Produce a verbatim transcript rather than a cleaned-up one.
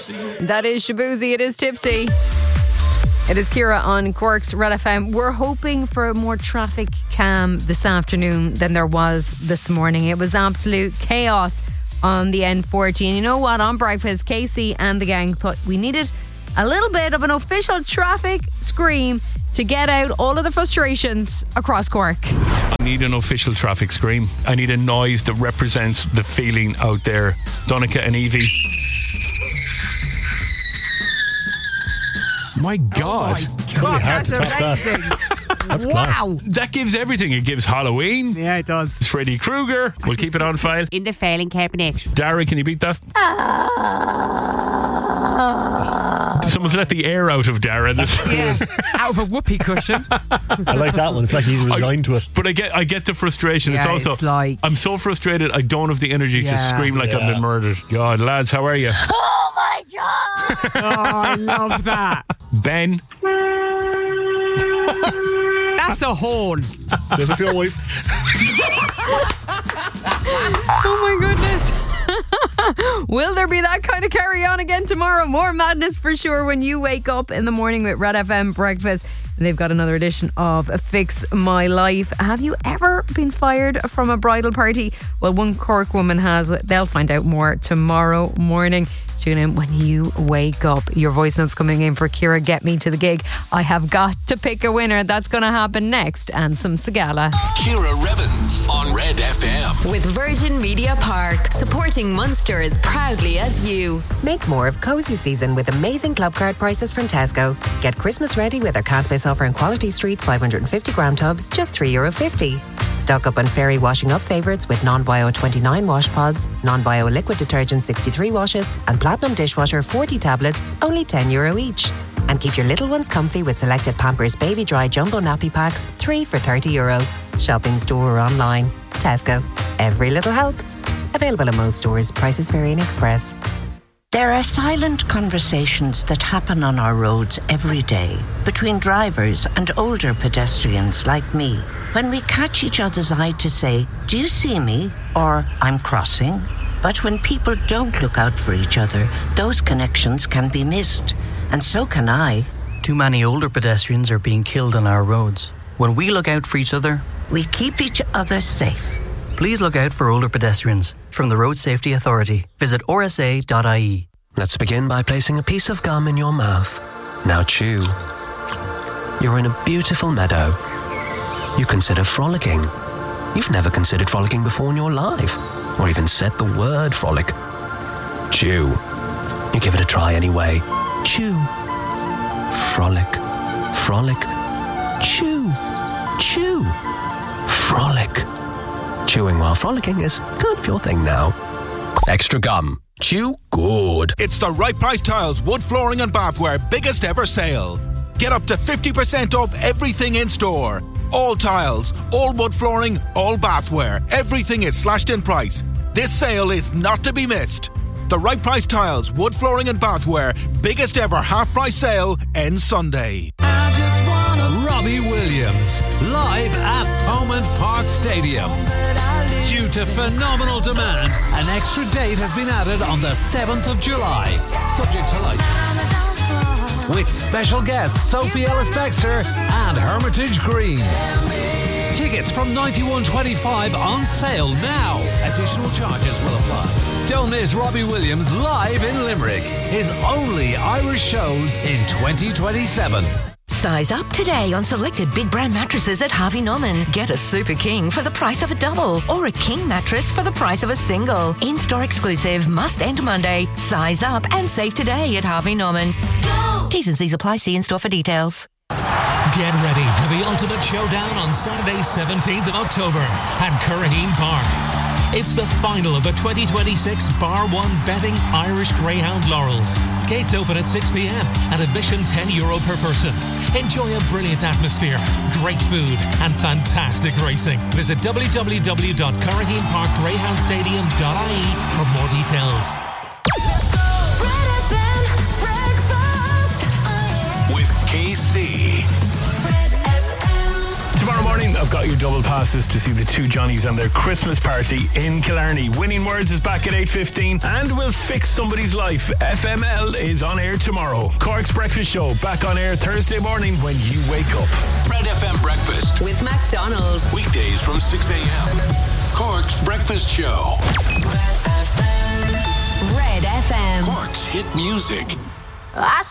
That is Shabuzi. It is Tipsy. It is Ciara on Cork's Red F M. We're hoping for more traffic calm this afternoon than there was this morning. It was absolute chaos on the N forty. And you know what? On breakfast, Casey and the gang thought we needed a little bit of an official traffic scream to get out all of the frustrations across Cork. I need an official traffic scream. I need a noise that represents the feeling out there. Donica and Evie. My God. Oh my God, that's amazing. That's wow. class. That gives everything. It gives Halloween. Yeah, it does. It's Freddy Krueger. We'll keep it on file. In the failing cabinet. Dara, can you beat that? Someone's let the air out of Dara. This Yeah, out of a whoopee cushion. I like that one. It's like he's resigned to it. But I get I get the frustration. Yeah, it's also it's like- I'm so frustrated I don't have the energy Yeah. to scream like Yeah. I've been murdered. God, lads, how are you? Oh my God! Oh, I love that. Ben. That's a horn. Say it for your wife. Oh my goodness. Will there be that kind of carry on again tomorrow? More madness for sure when you wake up in the morning with Red F M Breakfast. And they've got another edition of Fix My Life. Have you ever been fired from a bridal party? Well, one Cork woman has. They'll find out more tomorrow morning. Tune in when you wake up. Your voice notes coming in for Ciara, Get Me to the Gig. I have got to pick a winner. That's going to happen next. And some Sagala. Ciara Revens on Red F M. With Virgin Media Park, supporting Munster as proudly as you. Make more of cosy season with amazing club card prices from Tesco. Get Christmas ready with our can't miss offer in Quality Street five hundred fifty gram tubs, just three euro fifty. Stock up on Fairy washing up favourites with non-bio twenty-nine wash pods, non-bio liquid detergent sixty-three washes, and Platinum dishwasher forty tablets, only ten euro each. And keep your little ones comfy with selected Pampers Baby Dry Jumbo Nappy Packs, three for thirty euro. Shop in store or online. Tesco. Every little helps. Available in most stores. Prices vary in Express. There are silent conversations that happen on our roads every day between drivers and older pedestrians like me. When we catch each other's eye to say, "Do you see me?" or "I'm crossing." But when people don't look out for each other, those connections can be missed. And so can I. Too many older pedestrians are being killed on our roads. When we look out for each other, we keep each other safe. Please look out for older pedestrians. From the Road Safety Authority. Visit r s a dot i e. Let's begin by placing a piece of gum in your mouth. Now chew. You're in a beautiful meadow. You consider frolicking. You've never considered frolicking before in your life, or even said the word frolic. Chew. You give it a try anyway. Chew. Frolic. Frolic. Chew. Chew. Frolic. Chewing while frolicking is kind of your thing now. Extra gum. Chew good. It's the Right Price Tiles wood flooring and bathware biggest ever sale. Get up to fifty percent off everything in store. All tiles, all wood flooring, all bathware. Everything is slashed in price. This sale is not to be missed. The Right Price Tiles wood flooring and bathware biggest ever half price sale ends Sunday. Robbie Williams, live at Thomond Park Stadium. Due to phenomenal demand, an extra date has been added on the seventh of July, subject to license. With special guests Sophie Ellis-Bextor and Hermitage Green. Tickets from ninety-one twenty-five on sale now. Additional charges will apply. Don't miss Robbie Williams live in Limerick. His only Irish shows in twenty twenty-seven. Size up today on selected big brand mattresses at Harvey Norman. Get a Super King for the price of a double or a King mattress for the price of a single. In-store exclusive, must end Monday. Size up and save today at Harvey Norman. Go! T's and C's apply. See in-store for details. Get ready for the ultimate showdown on Saturday, seventeenth of October at Curraheen Park. It's the final of the twenty twenty-six Bar one Betting Irish Greyhound Laurels. Gates open at six p.m. and admission ten euro per person. Enjoy a brilliant atmosphere, great food and fantastic racing. Visit w w w dot curraheen park greyhound stadium dot i e for more details. With K C. Tomorrow morning, I've got you done. double passes to see the two Johnnies and their Christmas party in Killarney. Winning Words is back at eight fifteen and will fix somebody's life. F M L is on air tomorrow. Cork's Breakfast Show back on air Thursday morning when you wake up. Red F M Breakfast. With McDonald's. Weekdays from six a.m. Cork's Breakfast Show. Red F M. Cork's hit music. I